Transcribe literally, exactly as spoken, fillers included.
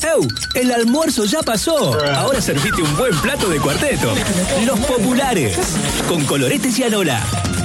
¡Ew! El almuerzo ya pasó. Ahora servite un buen plato de Cuarteto. Los populares. Con Coloretes y Anola.